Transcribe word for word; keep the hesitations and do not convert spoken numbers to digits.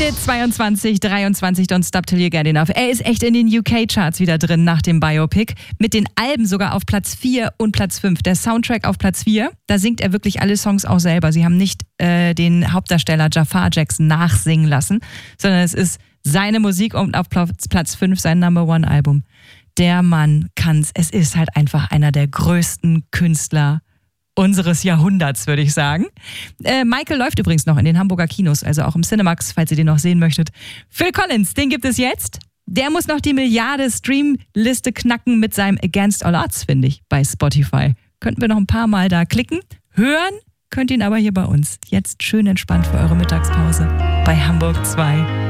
It zweiundzwanzig dreiundzwanzig, Don't Stop Till You Get Enough. Er ist echt in den U K-Charts wieder drin nach dem Biopic. Mit den Alben sogar auf Platz vier und Platz fünf. Der Soundtrack auf Platz vier, da singt er wirklich alle Songs auch selber. Sie haben nicht äh, den Hauptdarsteller Jafar Jackson nachsingen lassen, sondern es ist seine Musik und auf Platz fünf sein Number One Album. Der Mann kann's. Es ist halt einfach einer der größten Künstler unseres Jahrhunderts, würde ich sagen. Äh, Michael läuft übrigens noch in den Hamburger Kinos, also auch im Cinemax, falls ihr den noch sehen möchtet. Phil Collins, den gibt es jetzt. Der muss noch die Milliarde Streamliste knacken mit seinem Against All Odds, finde ich, bei Spotify. Könnten wir noch ein paar Mal da klicken. Hören könnt ihr ihn aber hier bei uns. Jetzt schön entspannt für eure Mittagspause bei Hamburg zwei.